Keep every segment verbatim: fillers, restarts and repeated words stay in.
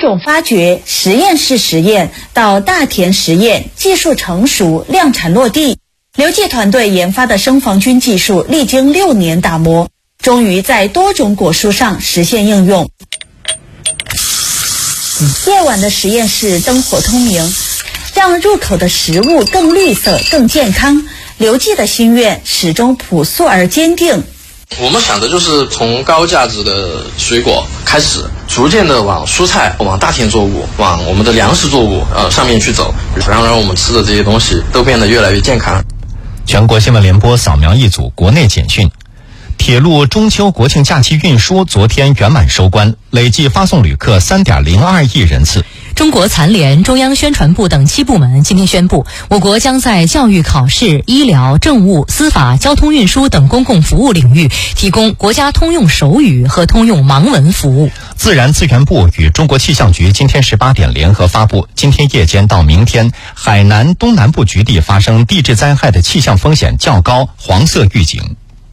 种发掘、实验室实验到大田实验，技术成熟，量产落地。刘记团队研发的生防菌技术历经六年打磨，终于在多种果蔬上实现应用。夜晚的实验室灯火通明，让入口的食物更绿色、更健康。刘记的心愿始终朴素而坚定。 我们想的就是从高价值的水果开始，逐渐的往蔬菜、往大田作物、往我们的粮食作物呃上面去走，然后让我们吃的这些东西都变得越来越健康。 全国新闻联播扫描一组国内简讯。铁路中秋国庆假期运输昨天圆满收官，累计发送旅客 三点零二亿人次。 中国残联、中央宣传部等七部门今天宣布，我国将在教育、考试、医疗、政务、司法、交通运输等公共服务领域提供国家通用手语和通用盲文服务。 自然资源部与中国气象局今天十八点联合发布，今天夜间到明天，海南东南部局地发生地质灾害的气象风险较高，黄色预警。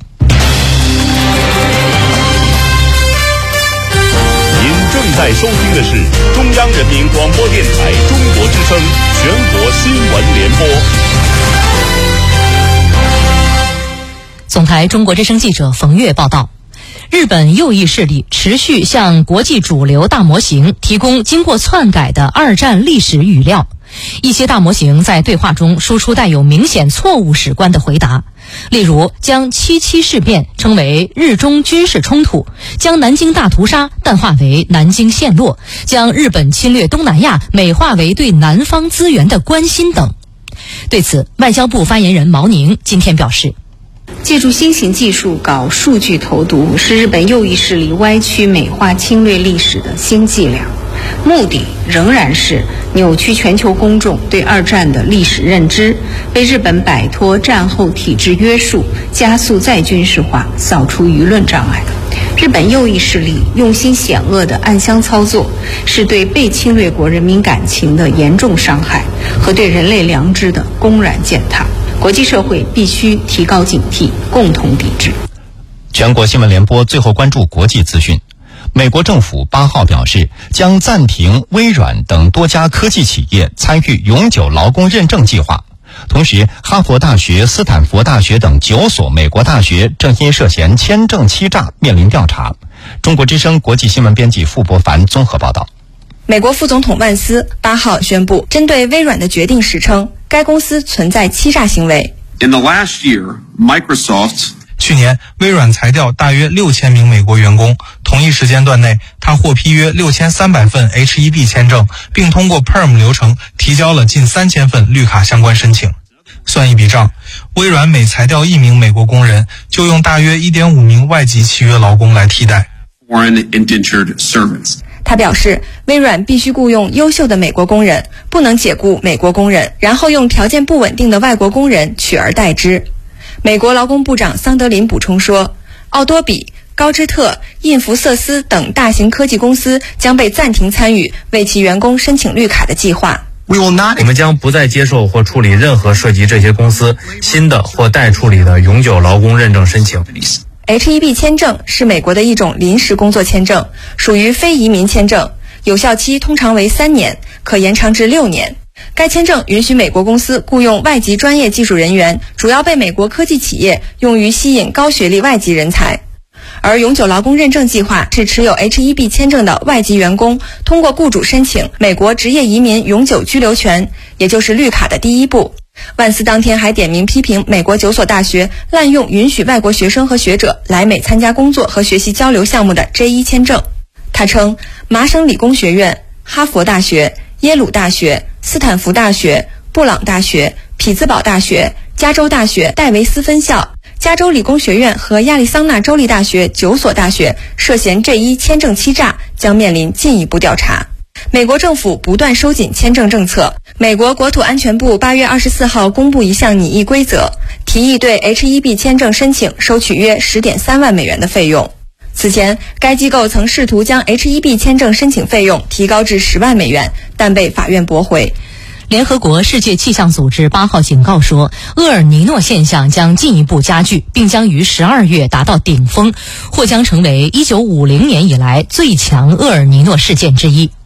正在收听的是中央人民广播电台中国之声全国新闻联播。 总台中国之声记者冯月报道，日本右翼势力持续向国际主流大模型提供经过篡改的二战历史语料，一些大模型在对话中输出带有明显错误史观的回答。例如，将七七事变称为日中军事冲突，将南京大屠杀淡化为南京陷落，将日本侵略东南亚美化为对南方资源的关心等。对此，外交部发言人毛宁今天表示， 借助新型技术搞数据投毒，是日本右翼势力歪曲美化侵略历史的新伎俩，目的仍然是扭曲全球公众对二战的历史认知，为日本摆脱战后体制约束，加速再军事化，扫除舆论障碍。日本右翼势力用心险恶的暗箱操作，是对被侵略国人民感情的严重伤害和对人类良知的公然践踏。国际社会必须提高警惕，共同抵制。 全国新闻联播最后关注国际资讯。美国政府八号表示，将暂停微软等多家科技企业参与永久劳工认证计划。同时，哈佛大学、斯坦福大学等九所美国大学正因涉嫌签证欺诈面临调查。中国之声国际新闻编辑傅博凡综合报道。 美国副总统万斯八号宣布，针对微软的决定时称，该公司存在欺诈行为。 In the last year, Microsoft 去年，微软裁掉大约六千名美国员工。同一时间段内，他获批约六千三百份 H 一 B 签证，并通过 P E R M 流程提交了近三千份绿卡相关申请。算一笔账，微软每裁掉一名美国工人，就用大约 一点五名外籍契约劳工来替代。 Foreign indentured servants。 他表示，微软必须雇佣优秀的美国工人，不能解雇美国工人，然后用条件不稳定的外国工人取而代之。美国劳工部长桑德林补充说，奥多比、高知特、印福瑟斯等大型科技公司将被暂停参与为其员工申请绿卡的计划。 我们将不再接受或处理任何涉及这些公司新的或待处理的永久劳工认证申请。 H 一 B 签证是美国的一种临时工作签证，属于非移民签证，有效期通常为三年，可延长至六年。该签证允许美国公司雇佣外籍专业技术人员，主要被美国科技企业用于吸引高学历外籍人才。而永久劳工认证计划是持有 H 一 B 签证的外籍员工通过雇主申请美国职业移民永久居留权，也就是绿卡的第一步。万斯当天还点名批评美国九所大学滥用允许外国学生和学者来美参加工作和学习交流项目的 J 一 签证。他称，麻省理工学院、哈佛大学、耶鲁大学、斯坦福大学、布朗大学、匹兹堡大学、加州大学戴维斯分校、加州理工学院和亚利桑那州立大学九所大学涉嫌 J 一 签证欺诈，将面临进一步调查。美国政府不断收紧签证政策。美国国土安全部八月二十四号公布一项拟议规则，提议对 H 一 B 签证申请收取约 十点三万美元的费用。此前，该机构曾试图将 H 一 B 签证申请费用提高至十万美元，但被法院驳回。 联合国世界气象组织八号警告说，厄尔尼诺现象将进一步加剧，并将于十二月达到顶峰，或将成为一九五零年以来最强厄尔尼诺事件之一。